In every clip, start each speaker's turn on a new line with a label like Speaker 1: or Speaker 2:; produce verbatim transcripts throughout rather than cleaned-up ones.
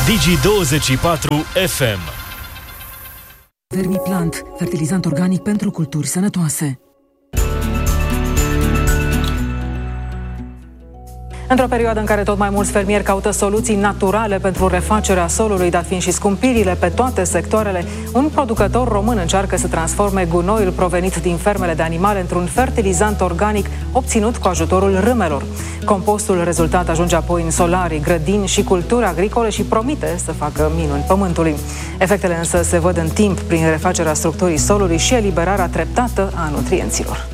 Speaker 1: Digi douăzeci și patru F M.
Speaker 2: Vermiplant, fertilizant organic pentru culturi sănătoase. Într-o perioadă în care tot mai mulți fermieri caută soluții naturale pentru refacerea solului, dat fiind și scumpirile pe toate sectoarele, un producător român încearcă să transforme gunoiul provenit din fermele de animale într-un fertilizant organic obținut cu ajutorul râmelor. Compostul rezultat ajunge apoi în solarii, grădini și culturi agricole și promite să facă minuni pământului. Efectele însă se văd în timp prin refacerea structurii solului și eliberarea treptată a nutrienților.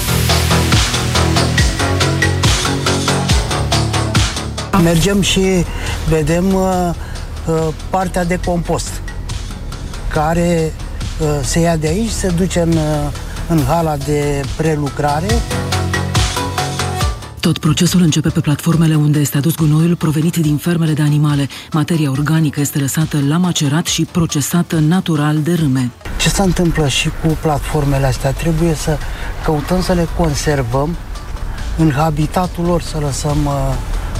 Speaker 3: Mergem și vedem uh, uh, partea de compost, care uh, se ia de aici, se duce în, uh, în hala de prelucrare.
Speaker 2: Tot procesul începe pe platformele unde este adus gunoiul provenit din fermele de animale. Materia organică este lăsată la macerat și procesată natural de râme.
Speaker 3: Ce se întâmplă și cu platformele astea? Trebuie să căutăm să le conservăm în habitatul lor, să lăsăm uh,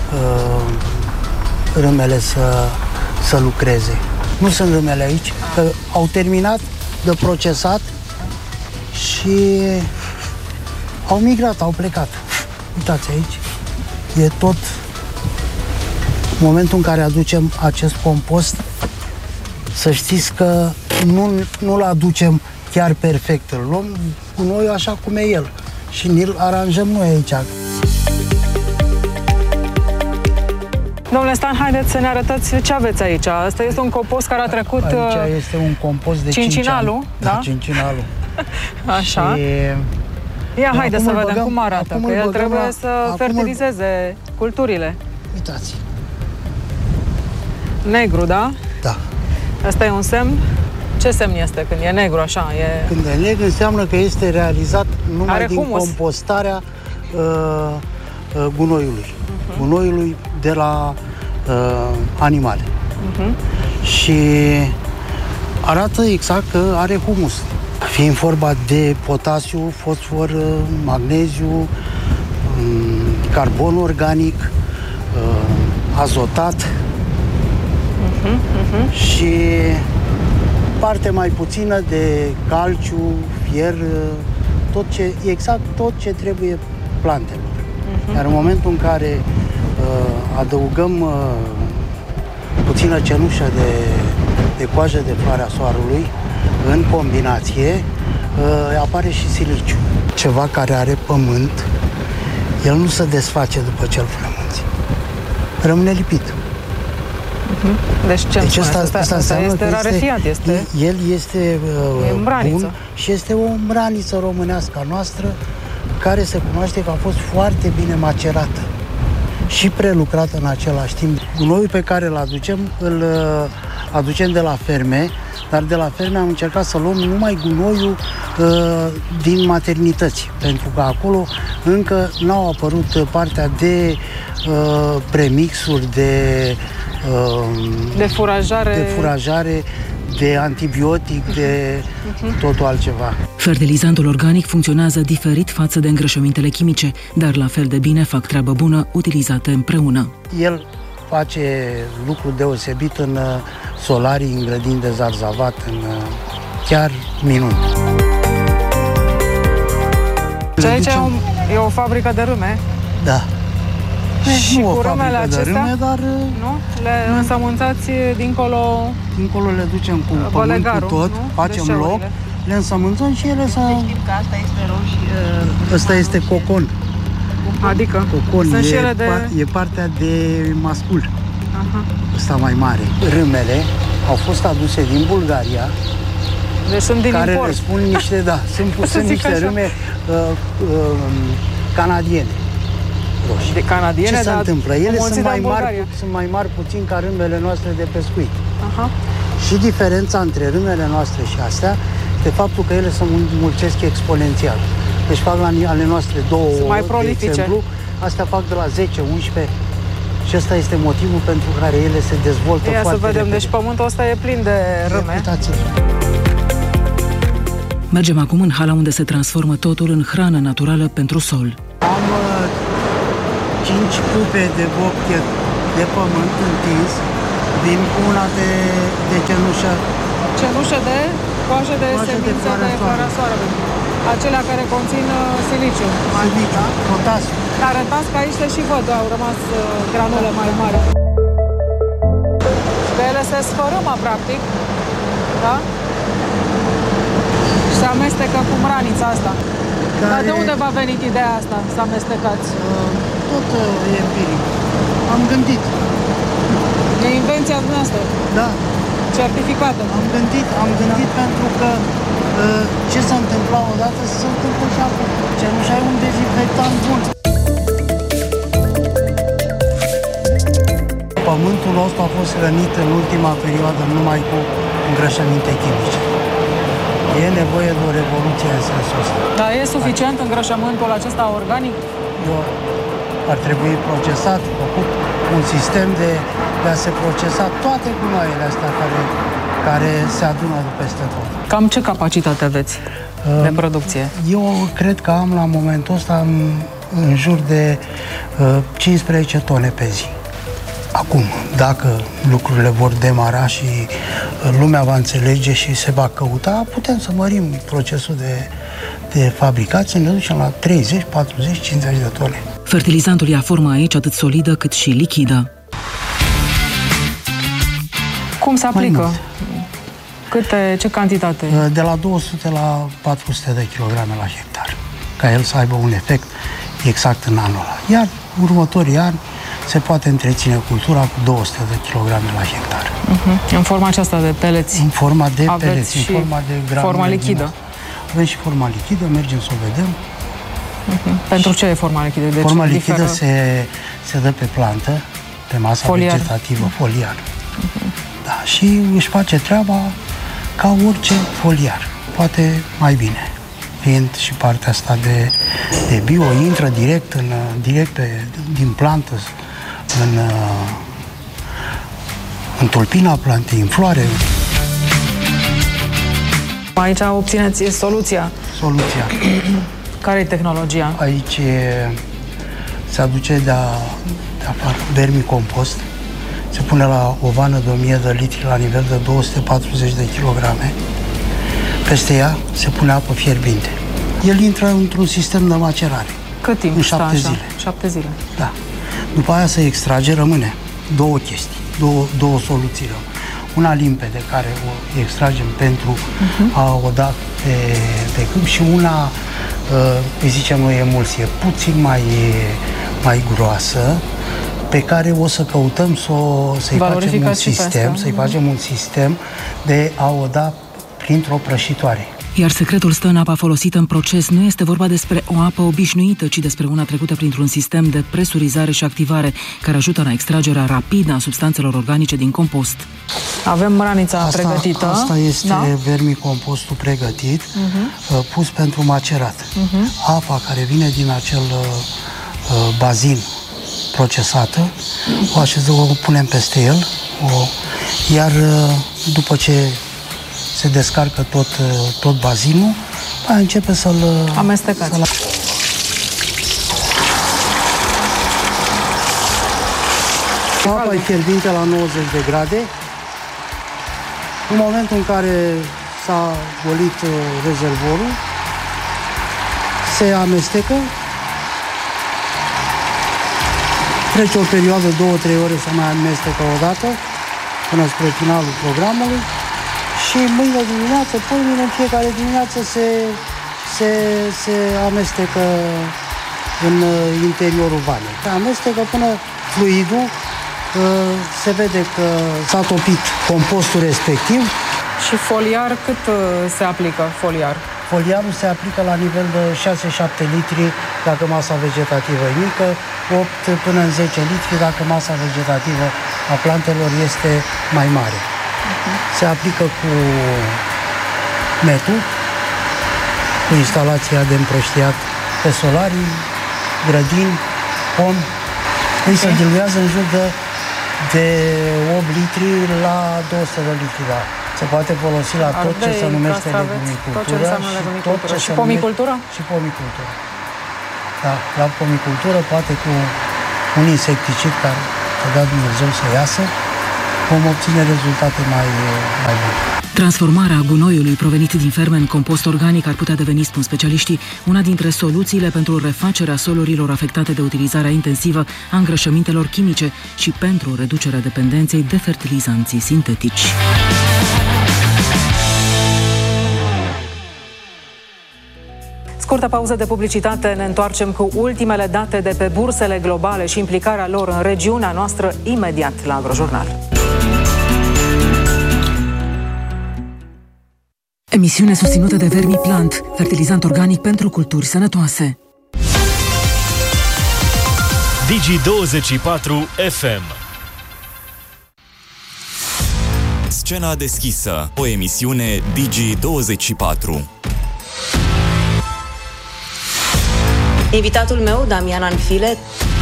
Speaker 3: râmele să, să lucreze. Nu sunt râmele aici, că au terminat de procesat și au migrat, au plecat. Uitați aici, e tot momentul în care aducem acest compost, să știți că nu, nu-l aducem chiar perfect, îl luăm gunoiul așa cum e el și ni-l aranjăm noi aici.
Speaker 2: Domnule Stan, haideți să ne arătați ce aveți aici. Asta este un compost care a trecut...
Speaker 3: Aici este un compost de
Speaker 2: cincinalul,
Speaker 3: cinci ani.
Speaker 2: da?
Speaker 3: Da, cincinalul.
Speaker 2: Așa. Și... Ia,
Speaker 3: da,
Speaker 2: haideți să vedem
Speaker 3: băgăm,
Speaker 2: cum arată, că el trebuie la... să fertilizeze îl... culturile.
Speaker 3: Uitați.
Speaker 2: Negru, da?
Speaker 3: Da.
Speaker 2: Asta e un semn? Ce semn este când e negru așa? E...
Speaker 3: Când e negru înseamnă că este realizat numai Are din humus. compostarea uh, uh, gunoiului. Uh-huh. Gunoiului de la uh, animale. Uh-huh. Și arată exact că are humus. Fiind vorba de potasiu, fosfor, magneziu, carbon organic, azotat uh-huh, uh-huh. și parte mai puțină de calciu, fier, tot ce, exact tot ce trebuie plantelor. Uh-huh. Iar în momentul în care uh, adăugăm uh, puțină cenușă de, de coajă de floarea soarelui, în combinație, uh, apare și siliciu. Ceva care are pământ, el nu se desface după ce îl frămânți. Rămâne lipit.
Speaker 2: Uh-huh. Deci ce
Speaker 3: deci asta, asta, asta,
Speaker 2: asta este rarefiat, este...
Speaker 3: El este uh, bun și este o braniță românească a noastră care se cunoaște că a fost foarte bine macerată și prelucrată în același timp. Gunoiul pe care îl aducem, îl aducem de la ferme, dar de la ferme am încercat să luăm numai gunoiul uh, din maternități, pentru că acolo încă n-au apărut partea de uh, premixuri, de, uh,
Speaker 2: de, furajare.
Speaker 3: de furajare, de antibiotic, de uh-huh. totul altceva.
Speaker 2: Fertilizantul organic funcționează diferit față de îngrășămintele chimice, dar la fel de bine fac treabă bună utilizate împreună.
Speaker 3: El face lucru deosebit în solarii, în grădini de zarzavat, în chiar minuni.
Speaker 2: Și aici e o, e o fabrică de râme?
Speaker 3: Da.
Speaker 2: Și nu cu râmele acestea,
Speaker 3: râme, dar
Speaker 2: nu? Le însămânțați dincolo...
Speaker 3: Dincolo le ducem cu pământ, cu tot, nu? Facem loc, le însămânțăm și ele să...
Speaker 4: Știm că asta este roșie...
Speaker 3: Ăsta este cocon.
Speaker 2: Adică?
Speaker 3: Cocon,
Speaker 2: sunt
Speaker 3: e,
Speaker 2: și ele de...
Speaker 3: e partea de mascul.
Speaker 2: Aha.
Speaker 3: Ăsta mai mare. Râmele au fost aduse din Bulgaria,
Speaker 2: deci sunt din
Speaker 3: care
Speaker 2: import.
Speaker 3: le spun niște, da, sunt, sunt niște așa. râme uh, uh, canadiene. Roșii.
Speaker 2: De canadiene,
Speaker 3: ce se
Speaker 2: dar
Speaker 3: întâmplă? Ele sunt mai, mari, sunt mai mari puțin ca râmele noastre de pescuit.
Speaker 2: Aha.
Speaker 3: Și diferența între râmele noastre și astea este faptul că ele se mulțesc exponențial. Deci fac la ale noastre două ouă, de exemplu, astea fac de la zece unsprezece și ăsta este motivul pentru care ele se dezvoltă
Speaker 2: Ia
Speaker 3: foarte
Speaker 2: să vedem,
Speaker 3: repede.
Speaker 2: Deci pământul ăsta e plin de râme.
Speaker 3: Uitați-l.
Speaker 2: Mergem acum în hala unde se transformă totul în hrană naturală pentru sol.
Speaker 3: Am uh, cinci cupe de bobchet de pământ întins Vin cu una de, de cenușă.
Speaker 2: Cenușă de coajă de semințe de floarea soarelui. Acelea care conțin uh, siliciu.
Speaker 3: Mai mic, da? Potasiu.
Speaker 2: Dar arătați că aici le și văd, au rămas uh, granule mai mari. Că ele se sfărâmă, practic. Da? Și se amestecă cu mranița asta. Care... Dar de unde v-a venit ideea asta, să amestecați?
Speaker 3: Uh, tot uh, e empiric. Am gândit.
Speaker 2: E invenția dumneavoastră?
Speaker 3: Da.
Speaker 2: Certificată?
Speaker 3: Am gândit, am gândit da. pentru că uh, ce s-a întâmplat odată se întâmplă și acum. Cenușa e un dezinfectant bun. Pământul nostru a fost hrănit în ultima perioadă numai cu îngrășăminte chimice. E nevoie de o revoluție în sensul ăsta.
Speaker 2: Dar e suficient îngrășământul acesta organic?
Speaker 3: Eu, ar trebui procesat, făcut un sistem de, de a se procesa toate gunoaiele astea care, care se adună de peste tot.
Speaker 2: Cam ce capacitate aveți uh, de producție?
Speaker 3: Eu cred că am la momentul ăsta în, în jur de uh, cincisprezece tone pe zi. Acum, dacă lucrurile vor demara și lumea va înțelege și se va căuta, putem să mărim procesul de, de fabricație, ne ducem la treizeci, patruzeci, cincizeci de tone.
Speaker 5: Fertilizantul ia formă aici atât solidă cât și lichidă.
Speaker 2: Cum se aplică? Câte, ce cantitate?
Speaker 3: De la două sute la patru sute de kilograme la hectar, ca el să aibă un efect exact în anul ăla. Iar următorii ani se poate întreține cultura cu două sute de kilograme la hectar.
Speaker 2: Uh-huh. În forma aceasta de peleți?
Speaker 3: În forma de
Speaker 2: aveți
Speaker 3: peleți, în forma de granule.
Speaker 2: Forma lichidă?
Speaker 3: Avem și forma lichidă, mergem să o vedem.
Speaker 2: Uh-huh. Pentru ce e forma lichidă? De
Speaker 3: forma
Speaker 2: ce
Speaker 3: lichidă
Speaker 2: diferă?
Speaker 3: se, se dă pe plantă, pe masa foliar. vegetativă, foliar. Uh-huh. Da, și își face treaba ca orice foliar, poate mai bine. Fiind și partea asta de, de bio, intră direct, în, direct pe, din plantă în, în tulpina plantei, în floare.
Speaker 2: Aici obțineți soluția.
Speaker 3: Soluția.
Speaker 2: Care e tehnologia?
Speaker 3: Aici se aduce de, a, de afară vermicompost. Se pune la o vană de o mie de litri la nivel de două sute patruzeci de kilograme. Peste ea se pune apă fierbinte. El intră într-un sistem de macerare.
Speaker 2: Cât timp?
Speaker 3: În șapte
Speaker 2: așa?
Speaker 3: zile.
Speaker 2: Șapte zile.
Speaker 3: Da. După aia se extrage, rămâne două chestii, două, două soluții. Una limpede, care o extragem pentru uh-huh. a o da pe, pe câmp, și una, îi zicem noi, emulsie, puțin mai, mai groasă, pe care o să căutăm să o, să-i facem un sistem, să-i facem un sistem de a o da printr-o prășitoare.
Speaker 5: Iar secretul stă în apa folosită în proces. Nu este vorba despre o apă obișnuită, ci despre una trecută printr-un sistem de presurizare și activare care ajută la extragerea rapidă a substanțelor organice din compost.
Speaker 2: Avem mranița
Speaker 3: asta,
Speaker 2: pregătită.
Speaker 3: Asta este da? vermicompostul pregătit, uh-huh. pus pentru macerat. Uh-huh. Apa care vine din acel uh, bazin procesată, o așezăm, o punem peste el, o, iar uh, după ce se descarcă tot, tot bazinul, aia începe să-l
Speaker 2: amestecați. Să
Speaker 3: apa e fierbinte la nouăzeci de grade. În momentul în care s-a golit rezervorul, se amestecă, trece o perioadă, două trei ore, să mai amestecă o dată, până spre finalul programului. Și mâine dimineață, poimine, în fiecare dimineață se, se, se amestecă în interiorul vanei. Se amestecă până fluidul se vede că s-a topit compostul respectiv.
Speaker 2: Și foliar cât se aplică foliar?
Speaker 3: Foliarul se aplică la nivel de șase șapte litri dacă masa vegetativă e mică, opt până în zece litri dacă masa vegetativă a plantelor este mai mare. Se aplică cu metul, cu instalația de împrăștiat pe solarii, grădini, pomi. Îi okay. se diluează în jur de, de opt litri la două sute de litri. Da. Se poate folosi la tot ce se numește legumicultură.
Speaker 2: Tot ce și pomicultură?
Speaker 3: Și pomicultură. Da, la pomicultură, poate cu un insecticid care să dea Dumnezeu să iasă. vom obține rezultate mai, mai bune.
Speaker 5: Transformarea gunoiului provenit din ferme în compost organic ar putea deveni, spun specialiștii, una dintre soluțiile pentru refacerea solurilor afectate de utilizarea intensivă a îngrășămintelor chimice și pentru reducerea dependenței de fertilizanții sintetici.
Speaker 2: Scurtă pauză de publicitate, ne întoarcem cu ultimele date de pe bursele globale și implicarea lor în regiunea noastră imediat la Agrojurnal.
Speaker 5: Emisiune susținută de Vermiplant, fertilizant organic pentru culturi sănătoase.
Speaker 1: Digi douăzeci și patru F M.
Speaker 6: Scena deschisă, o emisiune Digi douăzeci și patru.
Speaker 4: Invitatul meu, Damian Anfile,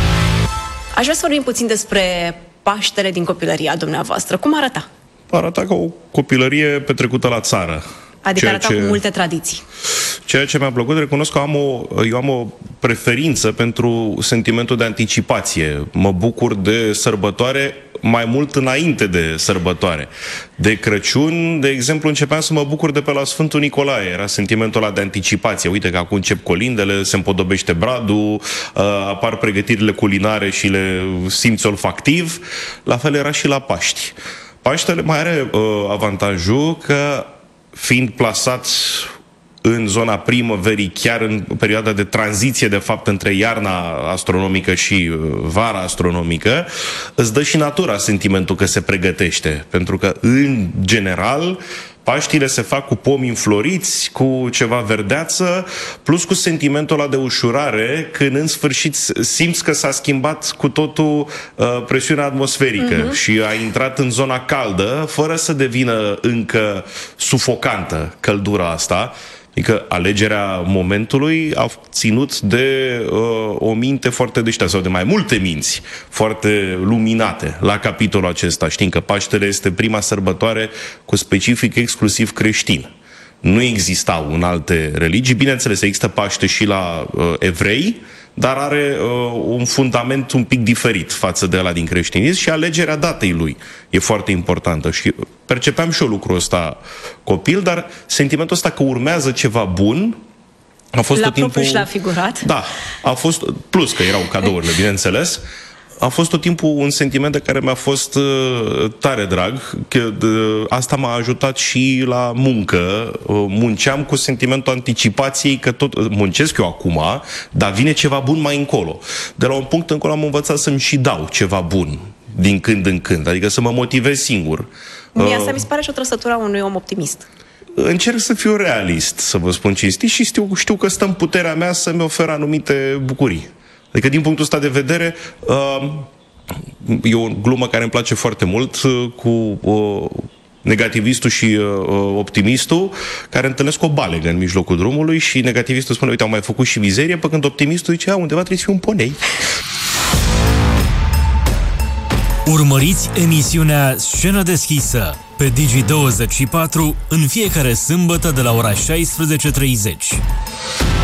Speaker 4: aș vrea să vorbim puțin despre Paștele din copilăria dumneavoastră. Cum arăta?
Speaker 7: Arăta ca o copilărie petrecută la țară.
Speaker 4: Adică arăta ce... cu multe tradiții.
Speaker 7: Ceea ce mi-a plăcut, recunosc că am o, eu am o preferință pentru sentimentul de anticipație. Mă bucur de sărbătoare mai mult înainte de sărbătoare. De Crăciun, de exemplu, începeam să mă bucur de pe la Sfântul Nicolae. Era sentimentul ăla de anticipație. Uite că acum încep colindele, se împodobește bradul, apar pregătirile culinare și le simți olfactiv. La fel era și la Paști. Paștele mai are uh, avantajul că, fiind plasat în zona primăverii, chiar în perioada de tranziție, de fapt, între iarna astronomică și vara astronomică, îți dă și natura sentimentul că se pregătește. Pentru că, în general, Paștile se fac cu pomi înfloriți, cu ceva verdeață, plus cu sentimentul ăla de ușurare, când în sfârșit simți că s-a schimbat cu totul uh, presiunea atmosferică uh-huh. și a intrat în zona caldă, fără să devină încă sufocantă căldura asta. Adică alegerea momentului a ținut de uh, o minte foarte deșteaptă, sau de mai multe minți foarte luminate la capitolul acesta. Știm că Paștele este prima sărbătoare cu specific exclusiv creștin. Nu existau în alte religii. Bineînțeles, există Paște și la uh, evrei, dar are uh, un fundament un pic diferit față de ăla din creștinism și alegerea datei lui e foarte importantă. Și percepeam și eu lucrul ăsta copil, dar sentimentul ăsta că urmează ceva bun a fost
Speaker 4: la
Speaker 7: tot timpul...
Speaker 4: și la figurat.
Speaker 7: Da, a fost, plus că erau cadourile, bineînțeles, a fost tot timpul un sentiment de care mi-a fost uh, tare drag, că uh, asta m-a ajutat și la muncă. Uh, munceam cu sentimentul anticipației că tot muncesc eu acum, dar vine ceva bun mai încolo. De la un punct încolo am învățat să-mi și dau ceva bun din când în când, adică să mă motivez singur.
Speaker 4: Mie asta uh, mi se pare și o trăsătură a unui om optimist.
Speaker 7: Încerc să fiu realist, să vă spun cinstit, și știu, știu că stă în puterea mea să-mi ofer anumite bucurii. Adică, din punctul ăsta de vedere, uh, e o glumă care îmi place foarte mult uh, cu uh, negativistul și uh, optimistul, care întâlnesc o balegă în mijlocul drumului și negativistul spune, uite, am mai făcut și mizerie, pe când optimistul zice, a, undeva trebuie să fie un ponei.
Speaker 1: Urmăriți emisiunea Scenă deschisă pe Digi douăzeci și patru în fiecare sâmbătă de la ora șaisprezece și treizeci.